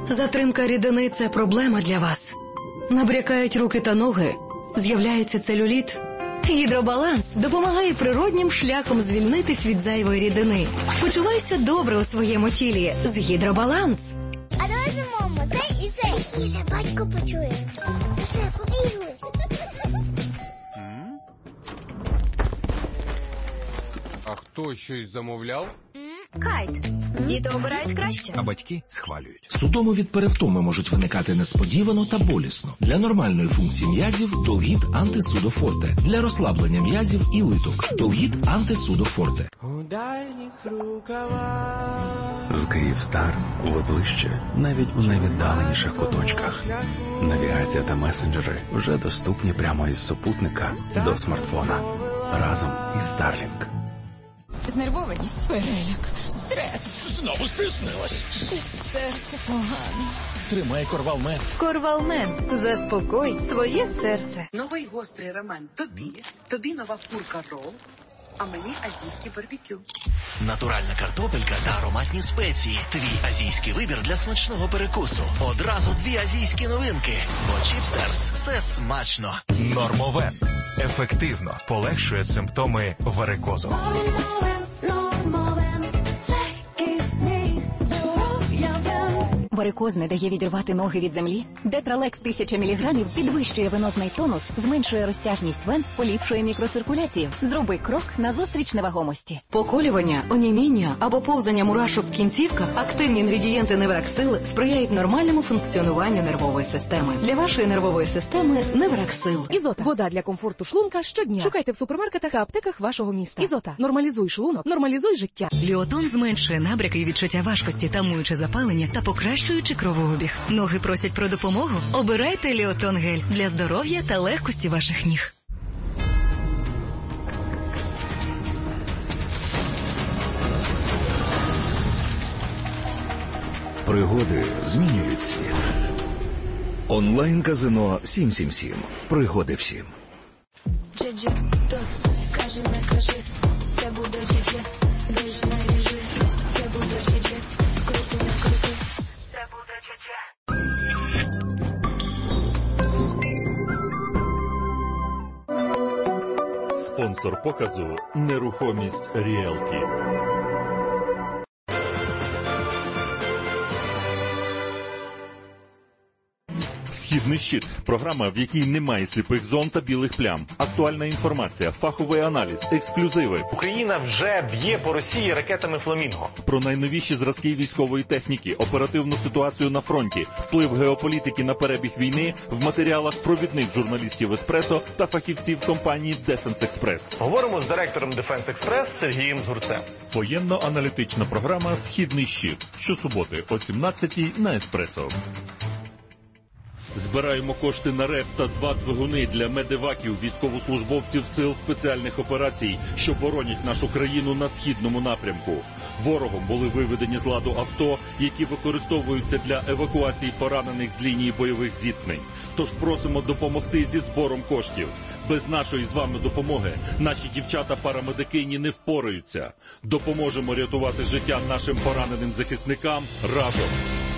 Затримка рідини – це проблема для вас. Набрякають руки та ноги, з'являється целюліт. Гідробаланс допомагає природнім шляхом звільнитись від зайвої рідини. Почувайся добре у своєму тілі з Гідробаланс. А давай же, мама, дай і це. Тихіше, батько почує. Все, побігли. А хто щось замовляв? Кайт. Діти обирають краще. А батьки схвалюють. Судоми від перевтоми можуть виникати несподівано та болісно. Для нормальної функції м'язів – Долгіт Антисудофорте. Для розслаблення м'язів і литок – Долгіт Антисудофорте. У дальніх рукавах. З Київстар ви ближче, навіть у найвіддаленіших куточках. Навігація та месенджери вже доступні прямо із супутника до смартфона. Разом із Starlink. Знервованість, переляк, стрес. Знову спізнилась. Щось серце погано. Тримай Корвалмед. Корвалмед. Заспокой своє серце. Новий гострий рамен тобі нова курка рол, а мені азійський барбекю. Натуральна картопелька та ароматні спеції. Твій азійський вибір для смачного перекусу. Одразу 2 азійські новинки. Бо Чіпстерс – це смачно. Нормовен. Ефективно полегшує симптоми варикозу. Варикоз не дає відірвати ноги від землі? Детралекс 1000 мг підвищує венозний тонус, зменшує розтяжність вен, поліпшує мікроциркуляцію. Зроби крок назустріч невагомості. Поколювання, оніміння або повзання мурашок в кінцівках, активні інгредієнти Невраксил сприяють нормальному функціонуванню нервової системи. Для вашої нервової системи Невраксил. Ізота. Вода для комфорту шлунка щодня. Шукайте в супермаркетах та аптеках вашого міста. Ізота. Нормалізуй шлунок, нормалізуй життя. Ліотон зменшує набряки і відчуття важкості, тамуючи запалення та покращуючи кровообіг. Ноги просять про допомогу? Обирайте Ліотон гель для здоров'я та легкості ваших ніг. Пригоди змінюють світ. Онлайн-казино 777. Пригоди всім. Джеджі, то кажи, не кажи, це буде джеджі. Біж не біжи, це буде джеджі. Крути, не крути, це буде джеджі. Спонсор показу «Нерухомість Ріелті». «Східний щит» – програма, в якій немає сліпих зон та білих плям. Актуальна інформація, фаховий аналіз, ексклюзиви. Україна вже б'є по Росії ракетами «Фламінго». Про найновіші зразки військової техніки, оперативну ситуацію на фронті, вплив геополітики на перебіг війни в матеріалах провідних журналістів «Еспресо» та фахівців компанії «Дефенс Експрес». Говоримо з директором «Дефенс Експрес» Сергієм Згурцем. Воєнно-аналітична програма «Східний щит». Щосуботи о 17-й на «Еспресо». Збираємо кошти на РЕП та 2 двигуни для медеваків, військовослужбовців сил спеціальних операцій, що боронять нашу країну на східному напрямку. Ворогом були виведені з ладу авто, які використовуються для евакуації поранених з лінії бойових зіткнень. Тож просимо допомогти зі збором коштів. Без нашої з вами допомоги наші дівчата-парамедикині не впораються. Допоможемо рятувати життя нашим пораненим захисникам разом.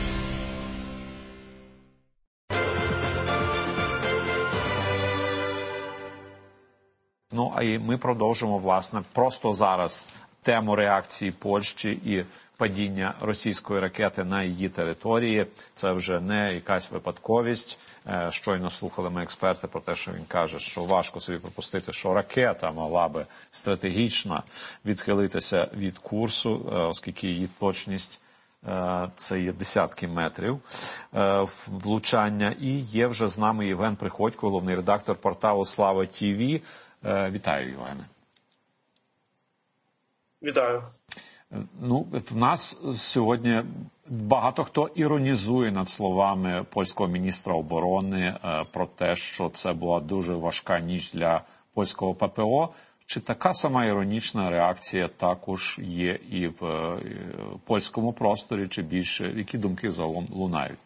Ну, а і ми продовжимо, власне, просто зараз тему реакції Польщі і падіння російської ракети на її території. Це вже не якась випадковість. Щойно слухали ми експерти про те, що він каже, що важко собі припустити, що ракета могла би стратегічно відхилитися від курсу, оскільки її точність це є десятки метрів влучання. І є вже з нами Євген Приходько, головний редактор порталу Слава ТІВІ. Вітаю, Євгене. Вітаю. Ну, в нас сьогодні багато хто іронізує над словами польського міністра оборони про те, що це була дуже важка ніч для польського ППО. Чи така сама іронічна реакція також є і в польському просторі, чи більше? Які думки загалом лунають?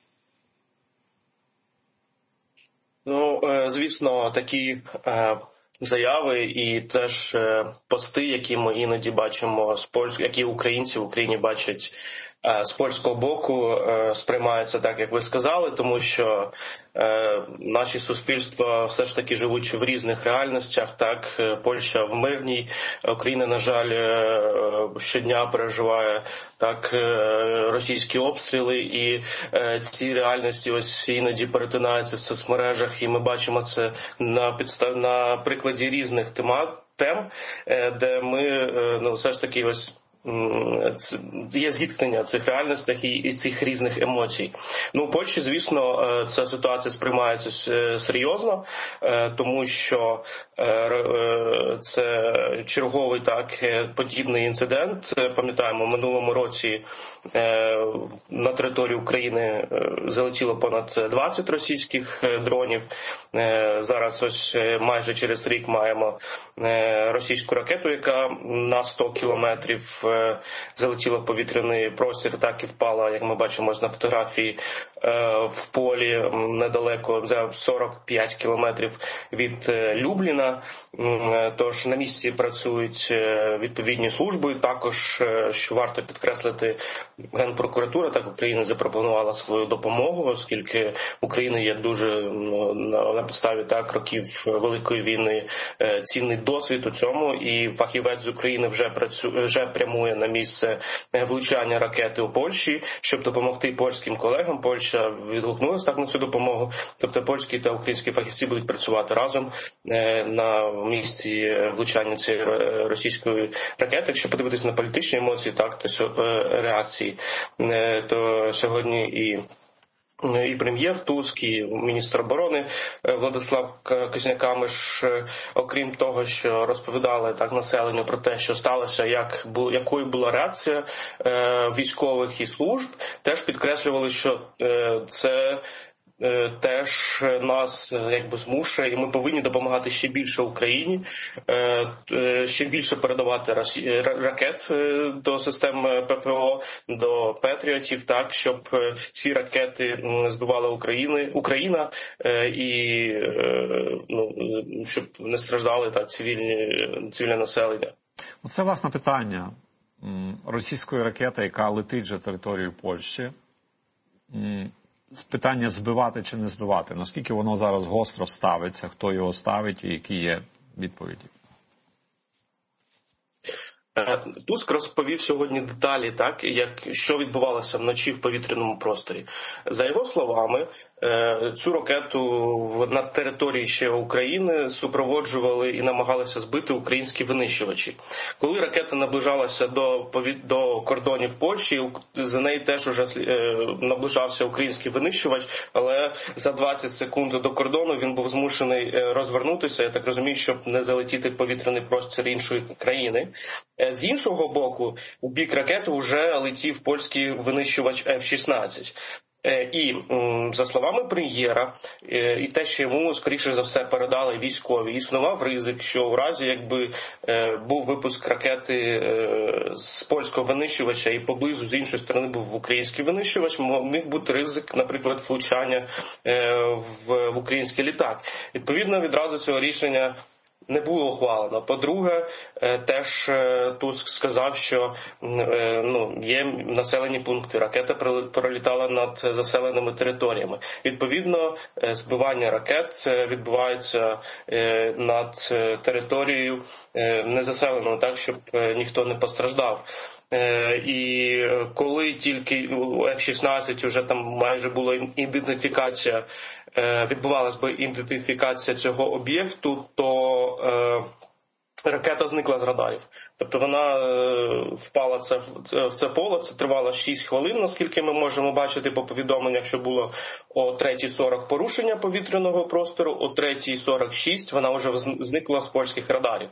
Ну, звісно, такі заяви і теж пости, які ми іноді бачимо з Польщі, які українці в Україні бачать з польського боку сприймаються так, як ви сказали, тому що наші суспільства все ж таки живуть в різних реальностях. Так, Польща в мирній, Україна, на жаль, щодня переживає так російські обстріли, і ці реальності ось іноді перетинаються в соцмережах, і ми бачимо це на прикладі різних тем, де ми все ж таки ось є зіткнення цих реальностей і цих різних емоцій. У Польщі, звісно, ця ситуація сприймається серйозно, тому що це черговий так подібний інцидент. Пам'ятаємо, в минулому році на територію України залетіло понад 20 російських дронів. Зараз ось майже через рік маємо російську ракету, яка на 100 кілометрів залетіла в повітряний простір, так і впала, як ми бачимо на фотографії, в полі недалеко, за 45 кілометрів від Любліна. Тож на місці працюють відповідні служби. Також, що варто підкреслити, Генпрокуратура так України запропонувала свою допомогу, оскільки Україна є дуже на підставі так років Великої війни цінний досвід у цьому, і фахівець з України вже прямує на місце влучання ракети у Польщі, щоб допомогти польським колегам. Польща відгукнулася так на цю допомогу. Тобто польські та українські фахівці будуть працювати разом на місці влучання цієї російської ракети. Якщо подивитися на політичні емоції, так, то реакції, то сьогодні і прем'єр Туск, і міністр оборони Владислав Козняк-Камиш, окрім того, що розповідали так населенню про те, що сталося, якою була реакція військових і служб, теж підкреслювали, що це теж нас якби змушує, і ми повинні допомагати ще більше Україні, ще більше передавати ракет до систем ППО, до Петріотів, так, щоб ці ракети збивала Україна і щоб не страждали так цивільне населення. Це власне питання російської ракети, яка летить вже територією Польщі. Питання збивати чи не збивати. Наскільки воно зараз гостро ставиться, хто його ставить і які є відповіді? Туск розповів сьогодні деталі, так, що відбувалося вночі в повітряному просторі. За його словами, цю ракету на території ще України супроводжували і намагалися збити українські винищувачі. Коли ракета наближалася до кордонів Польщі, за неї теж уже наближався український винищувач, але за 20 секунд до кордону він був змушений розвернутися, я так розумію, щоб не залетіти в повітряний простір іншої країни. З іншого боку, у бік ракети вже летів польський винищувач F-16. І, за словами прем'єра, і те, що йому, скоріше за все, передали військові, існував ризик, що у разі, якби був випуск ракети з польського винищувача і поблизу з іншої сторони був український винищувач, міг бути ризик, наприклад, влучання в український літак. Відповідно, відразу цього рішення не було ухвалено. По-друге, теж Туск сказав, що є населені пункти, ракета пролітала над заселеними територіями. Відповідно, збивання ракет відбувається над територією незаселеною, так, щоб ніхто не постраждав. І коли тільки у F-16 вже там майже була ідентифікація, відбувалась би ідентифікація цього об'єкту, то ракета зникла з радарів. Тобто вона впала в це поле, це тривало 6 хвилин, наскільки ми можемо бачити по повідомленнях, що було о 3:40 порушення повітряного простору, о 3:46 вона вже зникла з польських радарів.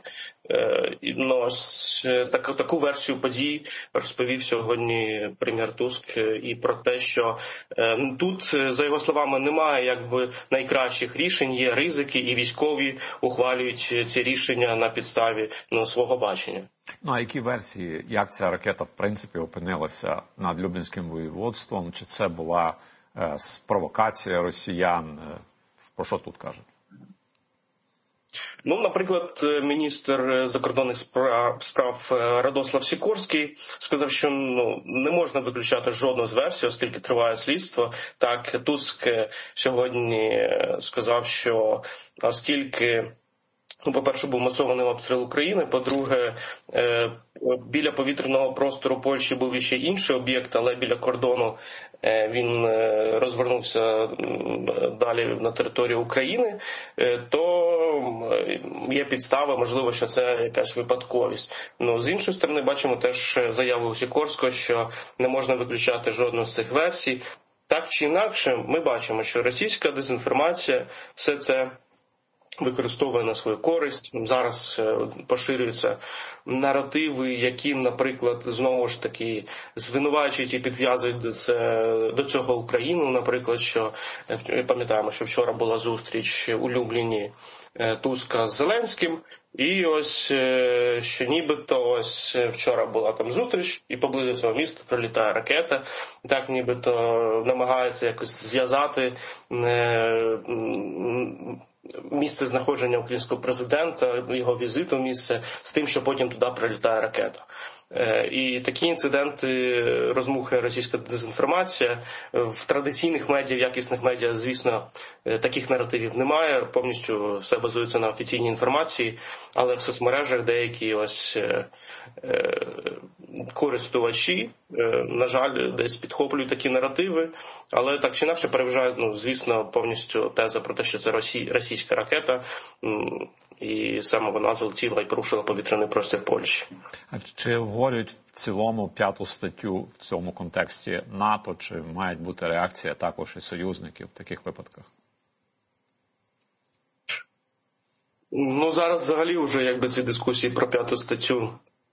Таку версію подій розповів сьогодні прем'єр Туск і про те, що тут, за його словами, немає якби найкращих рішень, є ризики, і військові ухвалюють ці рішення на підставі свого бачення. А які версії, як ця ракета в принципі опинилася над Люблінським воєводством? Чи це була провокація росіян? Про що тут кажуть? Ну, наприклад, міністр закордонних справ Радослав Сікорський сказав, що не можна виключати жодну з версій, оскільки триває слідство. Так, Туск сьогодні сказав, що оскільки, по-перше, був масований обстріл України, по-друге, біля повітряного простору Польщі був іще інший об'єкт, але біля кордону він розвернувся далі на територію України, то є підстави, можливо, що це якась випадковість. З іншої сторони, бачимо теж заяву Сікорського, що не можна виключати жодну з цих версій. Так чи інакше, ми бачимо, що російська дезінформація все це використовує на свою користь. Зараз поширюються наративи, які, наприклад, знову ж таки звинувачують і підв'язують до цього Україну. Наприклад, що пам'ятаємо, що вчора була зустріч у Любліні Туска з Зеленським, і ось що нібито ось вчора була там зустріч, і поблизу цього міста прилітає ракета, так нібито намагаються якось зв'язати місце знаходження українського президента, його візиту в місце, з тим, що потім туди прилітає ракета. І такі інциденти розмухує російська дезінформація. В традиційних медіа, в якісних медіа, звісно, таких наративів немає, повністю все базується на офіційній інформації, але в соцмережах деякі ось користувачі, на жаль, десь підхоплюють такі наративи, але так чи інакше переважають, звісно, повністю теза про те, що це російська ракета, і саме вона залетіла і порушила повітряний простір Польщі. А чи обговорюють в цілому 5-ту статтю в цьому контексті НАТО, чи має бути реакція також і союзників в таких випадках? Зараз взагалі вже ці дискусії про 5-ту статтю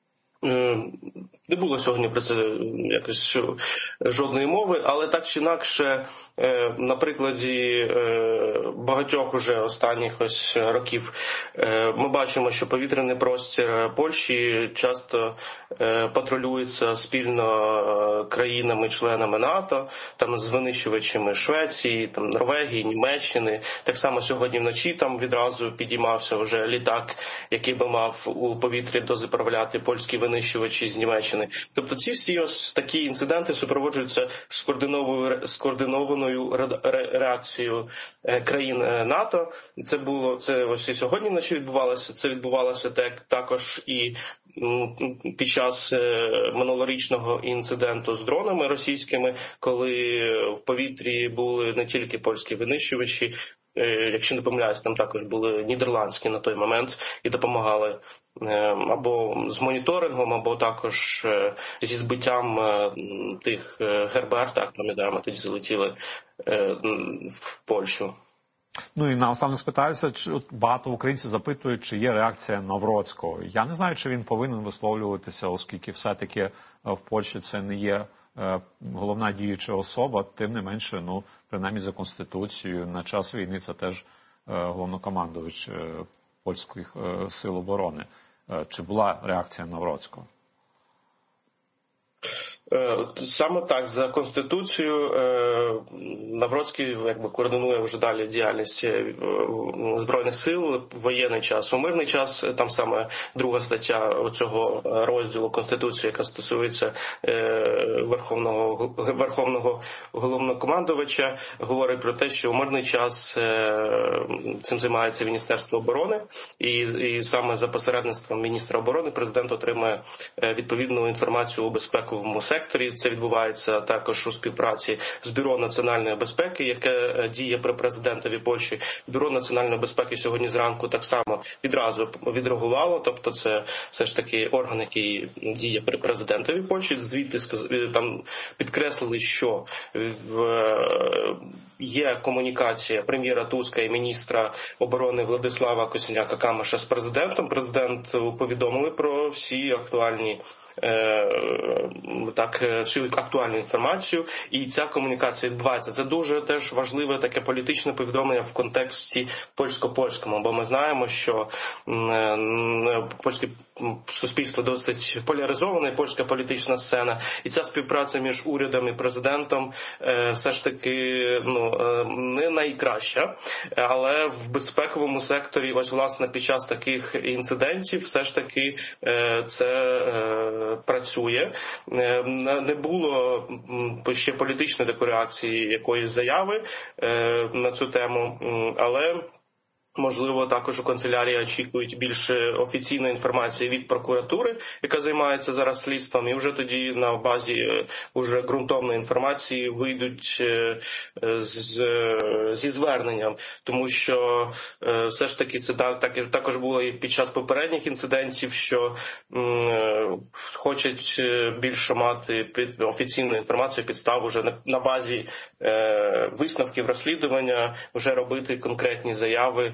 не було сьогодні про це якось жодної мови, але так чи інакше, на прикладі багатьох уже останніх ось років ми бачимо, що повітряний простір Польщі часто патрулюється спільно країнами-членами НАТО, там з винищувачами Швеції, там Норвегії, Німеччини. Так само сьогодні вночі там відразу підіймався вже літак, який би мав у повітрі дозаправляти польські винищувачі з Німеччини. Тобто ці всі ось такі інциденти супроводжуються скоординованою реакцією країн НАТО. Це ось і сьогодні вночі відбувалося. Це відбувалося також і під час минулорічного інциденту з дронами російськими, коли в повітрі були не тільки польські винищувачі, якщо не помиляюсь, там також були нідерландські на той момент і допомагали або з моніторингом, або також зі збиттям тих ГРБР, так, пам'ятаємо, тоді залетіли в Польщу. І наостанок спитаюся, чи багато українців запитують, чи є реакція Навроцького. Я не знаю, чи він повинен висловлюватися, оскільки все-таки в Польщі це не є головна діюча особа, тим не менше, принаймні за Конституцією, на час війни це теж головнокомандувач польських сил оборони. Чи була реакція Навроцького? Саме так, за Конституцією Навроцький координує вже далі діяльність Збройних сил в воєнний час. У мирний час, там саме друга стаття цього розділу Конституції, яка стосується Верховного головнокомандувача, говорить про те, що у мирний час цим займається Міністерство оборони, і саме за посередництвом міністра оборони президент отримує відповідну інформацію у безпековому секторі. Це відбувається також у співпраці з Бюро національної безпеки, яке діє при президентові Польщі. Бюро національної безпеки сьогодні зранку так само відразу відреагувало, тобто це все ж таки орган, який діє при президентові Польщі. Звідти там підкреслили, що є комунікація прем'єра Туска і міністра оборони Владислава Косиняка-Камиша з президентом. Президенту повідомили про всі актуальні всю актуальну інформацію, і ця комунікація відбувається. Це дуже теж важливе таке політичне повідомлення в контексті польсько-польському, бо ми знаємо, що польське суспільство досить поляризоване, польська політична сцена, і ця співпраця між урядом і президентом все ж таки не найкраща, але в безпековому секторі, ось власне під час таких інцидентів, все ж таки це працює. Не було ще політичної такої реакції, якоїсь заяви на цю тему, але можливо, також у канцелярії очікують більше офіційної інформації від прокуратури, яка займається зараз слідством, і вже тоді на базі уже ґрунтовної інформації вийдуть зі зверненням. Тому що все ж таки це також було і під час попередніх інцидентів, що хочуть більше мати офіційну інформацію, підстав вже на базі висновків розслідування, вже робити конкретні заяви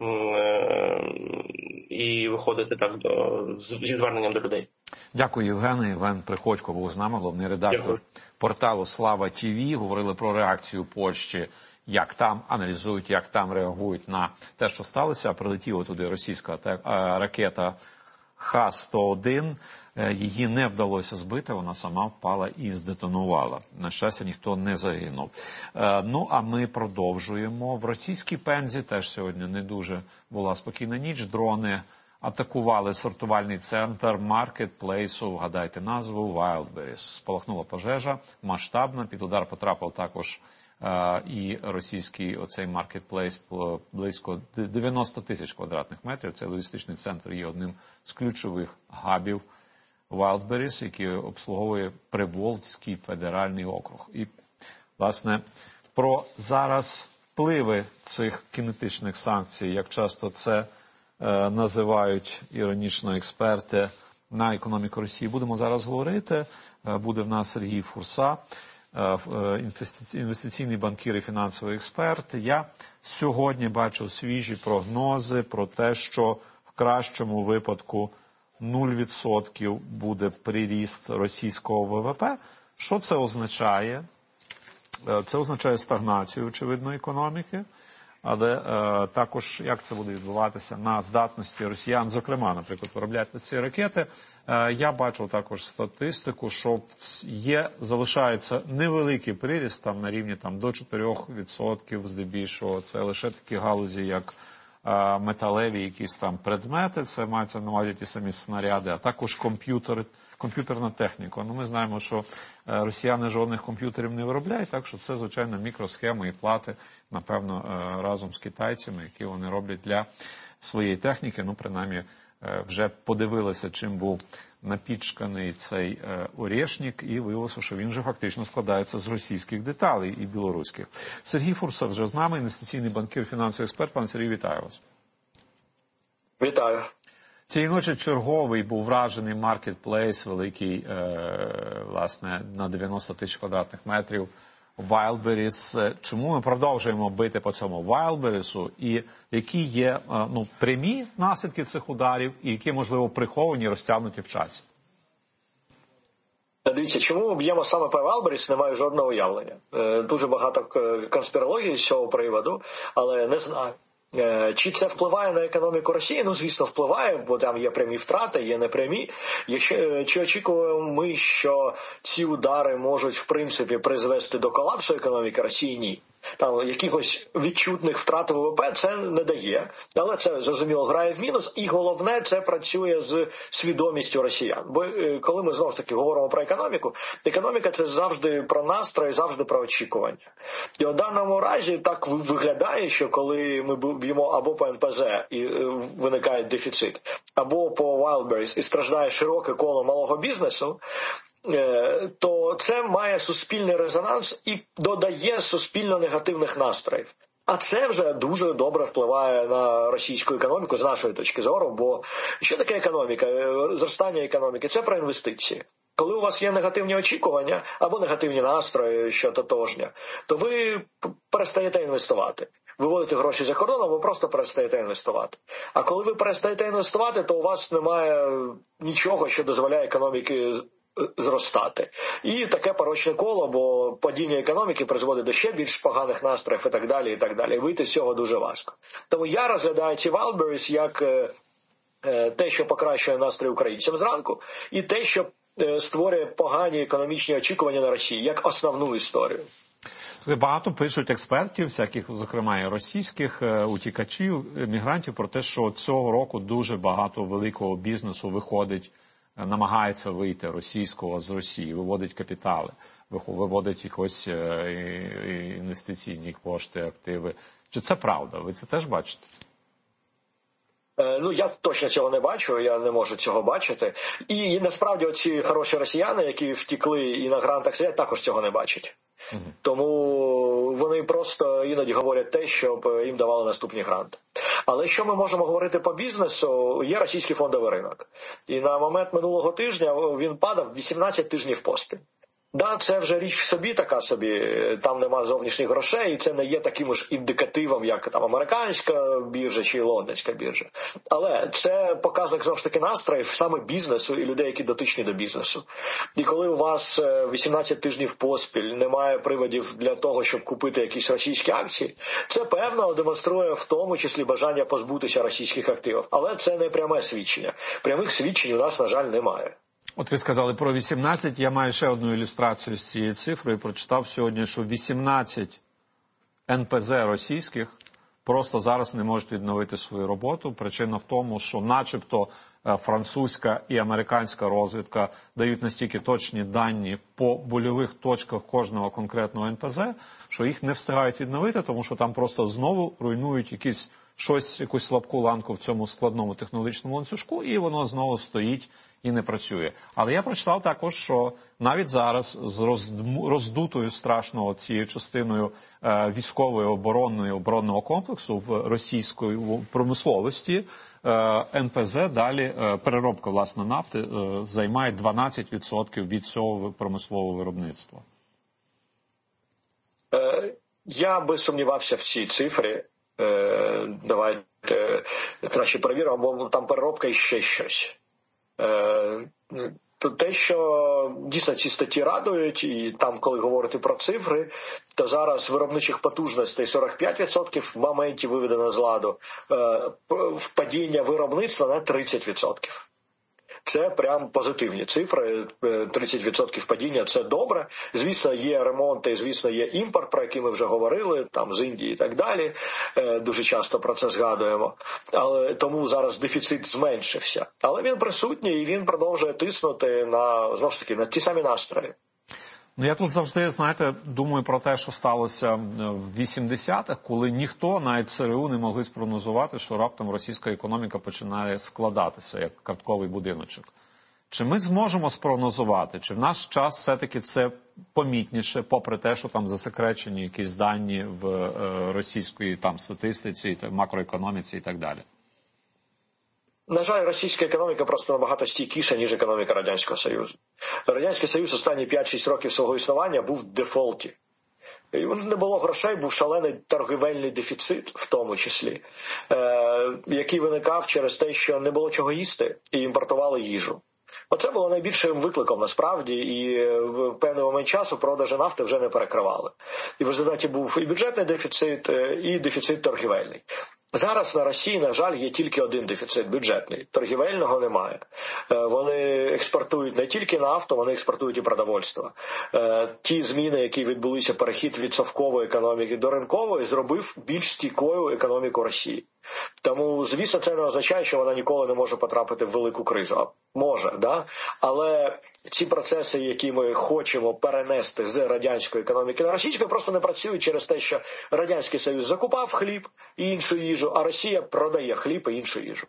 і виходити так зі зверненням до людей. Дякую, Євгене. Євген Приходько був з нами, головний редактор порталу Слава ТІВІ. Говорили про реакцію Польщі, як там аналізують, як там реагують на те, що сталося. Прилетіла туди російська ракета Х-101. Її не вдалося збити, вона сама впала і здетонувала. На щастя, ніхто не загинув. Ну, а ми продовжуємо. В російській Пензі теж сьогодні не дуже була спокійна ніч. Дрони атакували сортувальний центр маркетплейсу, вгадайте назву, Wildberries. Спалахнула пожежа, масштабна, під удар потрапив також і російський оцей маркетплейс, близько 90 тисяч квадратних метрів. Цей логістичний центр є одним з ключових габів Wildberries, який обслуговує Приволзький федеральний округ. І, власне, про зараз впливи цих кінетичних санкцій, як часто це називають іронічно експерти, на економіку Росії, будемо зараз говорити. Буде в нас Сергій Фурса, інвестиційний банкір і фінансовий експерт. Я сьогодні бачу свіжі прогнози про те, що в кращому випадку 0% буде приріст російського ВВП. Що це означає? Це означає стагнацію, очевидно, економіки, але також як це буде відбуватися на здатності росіян, зокрема, наприклад, виробляти ці ракети. Я бачу також статистику, що залишається невеликий приріст там, на рівні до 4% здебільшого. Це лише такі галузі, як металеві якісь там предмети, це мається на увазі ті самі снаряди, а також комп'ютерна техніка. Ну, ми знаємо, що росіяни жодних комп'ютерів не виробляють, так що це, звичайно, мікросхеми і плати, напевно, разом з китайцями, які вони роблять для своєї техніки. Ну, принаймні, вже подивилися, чим був напічканий цей орєшник, і виявилося, що він вже фактично складається з російських деталей і білоруських. Сергій Фурса вже з нами, інвестиційний банкір, фінансовий експерт. Пане Сергій, вітаю вас. Вітаю. Цієї ночі черговий був вражений маркетплейс, великий, власне, на 90 тисяч квадратних метрів. Wildberries. Чому ми продовжуємо бити по цьому Wildberries, і які є прямі наслідки цих ударів, і які, можливо, приховані, розтягнуті в часі? Дивіться, чому ми б'ємо саме по Wildberries, не маю жодного уявлення. Дуже багато конспірології з цього приводу, але не знаю. Чи це впливає на економіку Росії? Ну, звісно, впливає, бо там є прямі втрати, є непрямі. Чи очікуємо ми, що ці удари можуть, в принципі, призвести до колапсу економіки Росії? Ні. Там якихось відчутних втрат ВВП це не дає, але це, зрозуміло, грає в мінус, і головне, це працює з свідомістю росіян. Бо коли ми, знову ж таки, говоримо про економіку, економіка – це завжди про настрої, завжди про очікування. І у даному разі так виглядає, що коли ми б'ємо або по НПЗ і виникає дефіцит, або по Wildberries і страждає широке коло малого бізнесу, то це має суспільний резонанс і додає суспільно негативних настроїв. А це вже дуже добре впливає на російську економіку з нашої точки зору, бо що таке економіка? Зростання економіки – це про інвестиції. Коли у вас є негативні очікування або негативні настрої, що тотожня, то ви перестаєте інвестувати. Виводите гроші за кордон, або просто перестаєте інвестувати. А коли ви перестаєте інвестувати, то у вас немає нічого, що дозволяє економіці зростати. І таке порочне коло, бо падіння економіки призводить до ще більш поганих настроїв і так далі, і так далі. Вийти з цього дуже важко. Тому я розглядаю ці Wildberries як те, що покращує настрій українцям зранку, і те, що створює погані економічні очікування на Росії, як основну історію. Багато пишуть експертів, всяких, зокрема і російських утікачів, мігрантів, про те, що цього року дуже багато великого бізнесу виходить, намагається вийти російського з Росії, виводить капітали, виводить якось інвестиційні кошти, активи. Чи це правда? Ви це теж бачите? Ну, я точно цього не бачу, я не можу цього бачити. І насправді оці хороші росіяни, які втікли і на грантах сидять, також цього не бачать. Тому вони просто іноді говорять те, щоб їм давали наступні гранти. Але що ми можемо говорити по бізнесу? Є російський фондовий ринок. І на момент минулого тижня він падав 18 тижнів поспіль. Да, це вже річ в собі така собі, там нема зовнішніх грошей, і це не є таким ж індикативом, як там американська біржа чи лондонська біржа. Але це показник, знову ж таки, настроїв саме бізнесу і людей, які дотичні до бізнесу. І коли у вас 18 тижнів поспіль немає приводів для того, щоб купити якісь російські акції, це певно демонструє в тому числі бажання позбутися російських активів. Але це не пряме свідчення. Прямих свідчень у нас, на жаль, немає. От ви сказали про 18, я маю ще одну ілюстрацію з цією цифрою. Прочитав сьогодні, що 18 НПЗ російських просто зараз не можуть відновити свою роботу. Причина в тому, що начебто французька і американська розвідка дають настільки точні дані по больових точках кожного конкретного НПЗ, що їх не встигають відновити, тому що там просто знову руйнують якусь слабку ланку в цьому складному технологічному ланцюжку, і воно знову стоїть і не працює. Але я прочитав також, що навіть зараз з роздутою страшно цією частиною військової оборонного комплексу в російської промисловості НПЗ далі, переробка власне нафти, займає 12% від цього промислового виробництва. Я би сумнівався в цій цифрі. Давайте краще перевіримо, бо там переробка і ще щось. Те, що дійсно ці статті радують, і там, коли говорити про цифри, то зараз виробничих потужностей 45% в моменті виведено з ладу, впадіння виробництва на 30%. Це прям позитивні цифри, 30% падіння – це добре. Звісно, є ремонти, звісно, є імпорт, про який ми вже говорили, там з Індії і так далі. Дуже часто про це згадуємо. Але тому зараз дефіцит зменшився. Але він присутній і він продовжує тиснути на, знову ж таки, на ті самі настрої. Ну, я тут завжди, знаєте, думаю про те, що сталося в 80-х, коли ніхто, навіть ЦРУ, не могли спрогнозувати, що раптом російська економіка починає складатися, як картковий будиночок. Чи ми зможемо спрогнозувати, чи в наш час все-таки це помітніше, попри те, що там засекречені якісь дані в російської там статистиці, макроекономіці і так далі? На жаль, російська економіка просто набагато стійкіша, ніж економіка Радянського Союзу. Радянський Союз останні 5-6 років свого існування був в дефолті. І не було грошей, був шалений торгівельний дефіцит, в тому числі, який виникав через те, що не було чого їсти і імпортували їжу. Оце було найбільшим викликом, насправді, і в певний момент часу продажі нафти вже не перекривали. І в результаті був і бюджетний дефіцит, і дефіцит торгівельний. Зараз на Росії, на жаль, є тільки один дефіцит бюджетний. Торгівельного немає. Вони експортують не тільки нафту, вони експортують і продовольство. Ті зміни, які відбулися, перехід від совкової економіки до ринкової, зробив більш стійкою економіку Росії. Тому, звісно, це не означає, що вона ніколи не може потрапити в велику кризу. Може, да? Але ці процеси, які ми хочемо перенести з радянської економіки на російську, просто не працюють через те, що Радянський Союз закупав хліб і іншу їжу, а Росія продає хліб і іншу їжу.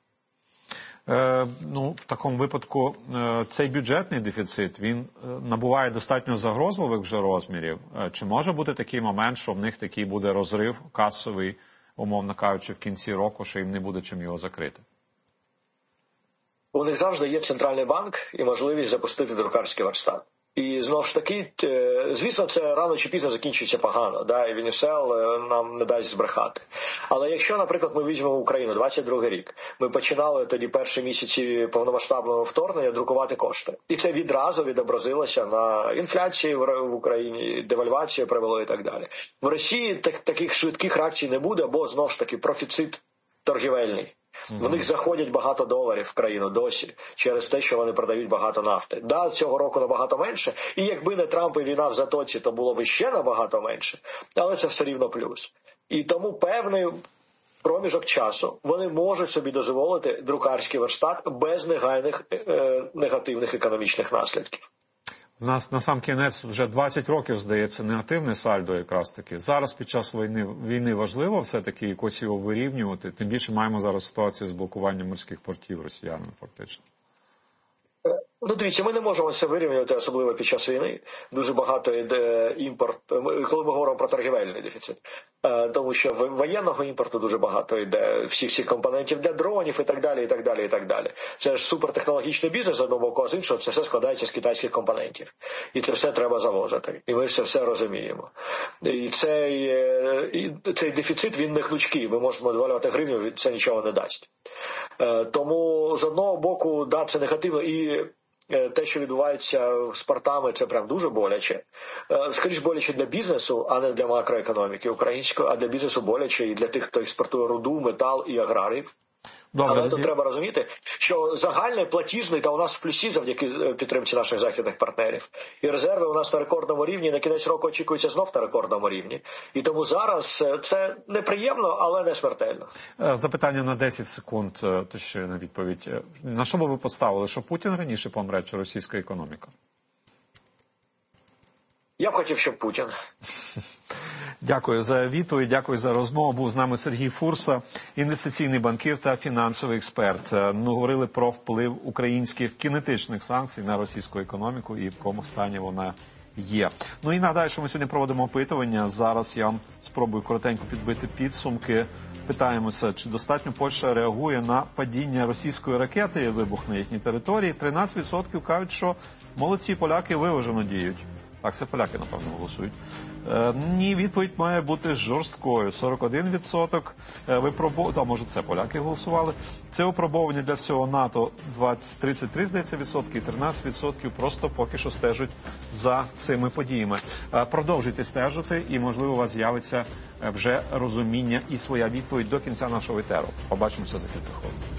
В такому випадку цей бюджетний дефіцит, він набуває достатньо загрозливих вже розмірів. Чи може бути такий момент, що в них такий буде розрив касовий, умовно кажучи, в кінці року, що їм не буде чим його закрити? У них завжди є центральний банк і можливість запустити друкарський верстат. І знову ж таки, звісно, це рано чи пізно закінчується погано, да, і Венесуел нам не дасть збрехати. Але якщо, наприклад, ми візьмемо Україну, 22-й рік, ми починали тоді перші місяці повномасштабного вторгнення друкувати кошти. І це відразу відобразилося на інфляції в Україні, девальвацію привело і так далі. В Росії таких швидких реакцій не буде, бо, знову ж таки, профіцит торгівельний. В них заходять багато доларів в країну досі через те, що вони продають багато нафти. Да, цього року набагато менше, і якби не Трамп і війна в Затоці, то було б ще набагато менше, але це все рівно плюс. І тому певний проміжок часу вони можуть собі дозволити друкарський верстат без негайних негативних економічних наслідків. У нас на сам кінець вже 20 років, здається, негативне сальдо якраз таки. Зараз під час війни важливо все-таки якось його вирівнювати. Тим більше маємо зараз ситуацію з блокуванням морських портів росіянами фактично. Ну, дивіться, ми не можемо це вирівнювати, особливо під час війни. Дуже багато йде імпорт, коли ми говоримо про торгівельний дефіцит. Тому що воєнного імпорту дуже багато йде, всіх компонентів для дронів і так далі, і так далі, і так далі. Це ж супертехнологічний бізнес з одного боку, а з іншого це все складається з китайських компонентів. І це все треба завозити. І ми все розуміємо. І цей дефіцит, він не гнучкий. Ми можемо дозволювати гривню, це нічого не дасть. Тому з одного боку, да, це негативно. І те, що відбувається з портами, це прям дуже боляче. Скоріш боляче для бізнесу, а не для макроекономіки української, а для бізнесу боляче і для тих, хто експортує руду, метал і аграріїв. Добре, але тут треба розуміти, що загальний платіжний та у нас в плюсі завдяки підтримці наших західних партнерів. І резерви у нас на рекордному рівні, на кінець року очікується знов на рекордному рівні. І тому зараз це неприємно, але не смертельно. Запитання на 10 секунд, то ще на відповідь. На що би ви поставили, що Путін раніше помре, чи російська економіка? Я б хотів, щоб Путін. Дякую за відповідь, дякую за розмову. Був з нами Сергій Фурса, інвестиційний банкір та фінансовий експерт. Ми говорили про вплив українських кінетичних санкцій на російську економіку і в якому стані вона є. Ну і нагадаю, що ми сьогодні проводимо опитування. Зараз я вам спробую коротенько підбити підсумки. Питаємося, чи достатньо Польща реагує на падіння російської ракети і вибух на їхній території. 13% кажуть, що молодці поляки виважено діють. Так, це поляки, напевно, голосують. Ні, відповідь має бути жорсткою. 41%. А може це поляки голосували. Це випробування для всього НАТО 33, здається, відсотки, і 13% просто поки що стежать за цими подіями. Продовжуйте стежити і, можливо, у вас з'явиться вже розуміння і своя відповідь до кінця нашого етеру. Побачимося за кілька хвилин.